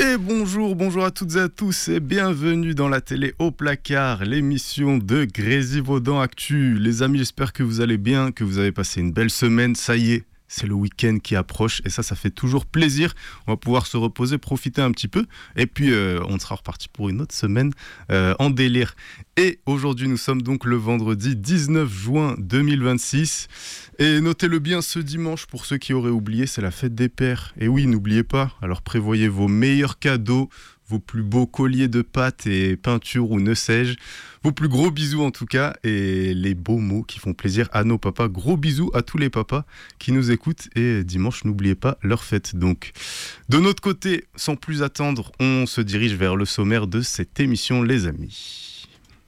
Et bonjour à toutes et à tous et bienvenue dans la télé au placard, l'émission de Grésivaudan Actu. Les amis, j'espère que vous allez bien, que vous avez passé une belle semaine, ça y est. C'est le week-end qui approche et ça fait toujours plaisir. On va pouvoir se reposer, profiter un petit peu. Et puis, on sera reparti pour une autre semaine en délire. Et aujourd'hui, nous sommes donc le vendredi 19 juin 2026. Et notez-le bien, ce dimanche, pour ceux qui auraient oublié, c'est la fête des pères. Et oui, n'oubliez pas, alors prévoyez vos meilleurs cadeaux, vos plus beaux colliers de pâtes et peintures ou ne sais-je, vos plus gros bisous en tout cas, et les beaux mots qui font plaisir à nos papas. Gros bisous à tous les papas qui nous écoutent, et dimanche, n'oubliez pas leur fête. Donc, de notre côté, sans plus attendre, on se dirige vers le sommaire de cette émission, les amis.